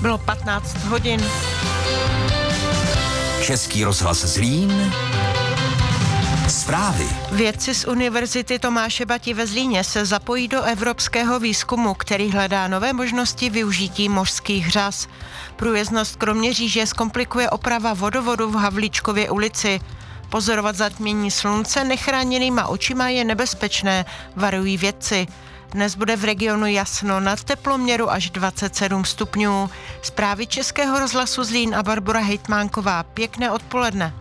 Bylo 15 hodin. Český rozhlas Zlín. Zprávy. Vědci z Univerzity Tomáše Bati ve Zlíně se zapojí do evropského výzkumu, který hledá nové možnosti využití mořských řas. Průjezdnost Kroměříže zkomplikuje oprava vodovodu v Havlíčkově ulici. Pozorovat zatmění slunce nechráněnýma očima je nebezpečné, varují vědci. Dnes bude v regionu jasno, nad teploměru až 27 stupňů. Zprávy Českého rozhlasu Zlín a Barbora Hejtmánková. Pěkné odpoledne.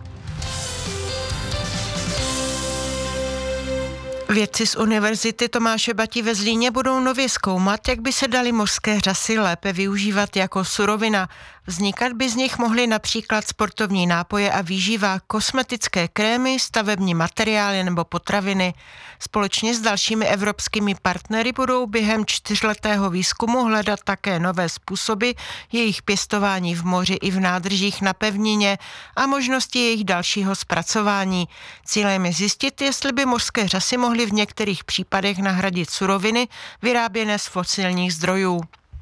Vědci z Univerzity Tomáše Bati ve Zlíně budou nově zkoumat, jak by se daly mořské řasy lépe využívat jako surovina. Vznikat by z nich mohly například sportovní nápoje a výživa, kosmetické krémy, stavební materiály nebo potraviny. Společně s dalšími evropskými partnery budou během 4letého výzkumu hledat také nové způsoby jejich pěstování v moři i v nádržích na pevnině a možnosti jejich dalšího zpracování. Cílem je zjistit, jestli by mořské řasy mohly v některých případech nahradit suroviny vyráběné z fosilních zdrojů.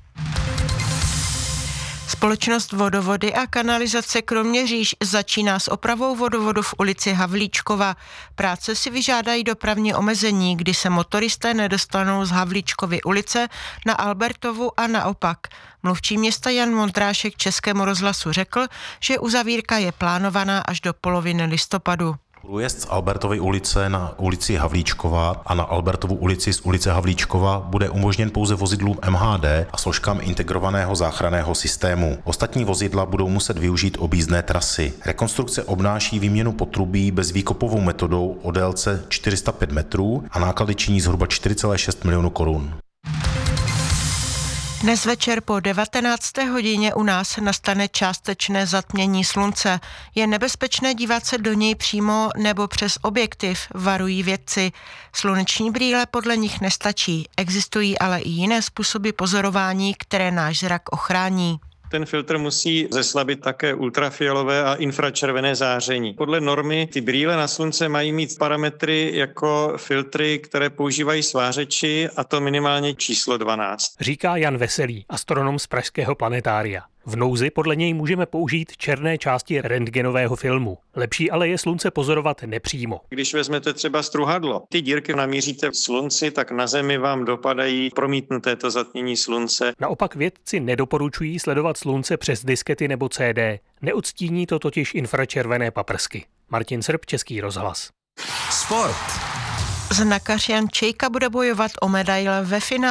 Společnost Vodovody a kanalizace Kroměříž začíná s opravou vodovodu v ulici Havlíčkova. Práce si vyžádají dopravní omezení, kdy se motoristé nedostanou z Havlíčkovy ulice na Albertovu a naopak. Mluvčí města Jan Mondrášek Českému rozhlasu řekl, že uzavírka je plánovaná až do poloviny listopadu. Průjezd z Albertovy ulice na ulici Havlíčkova a na Albertovu ulici z ulice Havlíčkova bude umožněn pouze vozidlům MHD a složkám integrovaného záchranného systému. Ostatní vozidla budou muset využít objízdné trasy. Rekonstrukce obnáší výměnu potrubí bezvýkopovou metodou o délce 405 metrů a náklady činí zhruba 4,6 milionu korun. Dnes večer po 19. hodině u nás nastane částečné zatmění slunce. Je nebezpečné dívat se do něj přímo nebo přes objektiv, varují vědci. Sluneční brýle podle nich nestačí. Existují ale i jiné způsoby pozorování, které náš zrak ochrání. Ten filtr musí zeslabit také ultrafialové a infračervené záření. Podle normy ty brýle na slunce mají mít parametry jako filtry, které používají svářeči, a to minimálně číslo 12. Říká Jan Veselý, astronom z pražského planetária. V nouzi podle něj můžeme použít černé části rentgenového filmu. Lepší ale je slunce pozorovat nepřímo. Když vezmete třeba struhadlo, ty dírky namíříte v slunci, tak na Zemi vám dopadají promítnuté to zatmění slunce. Naopak vědci nedoporučují sledovat slunce přes diskety nebo CD. Neodstíní to totiž infračervené paprsky. Martin Srb, Český rozhlas. Sport. Znakař Jan Čejka bude bojovat o medaile ve finále